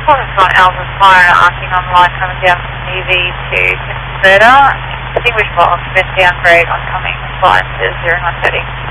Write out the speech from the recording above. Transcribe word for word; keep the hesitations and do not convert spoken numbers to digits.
Calling on Alpha Fire, asking on the line coming down from E V to converter. Distinguished by occupant downgrade on coming flight to zero nine thirty.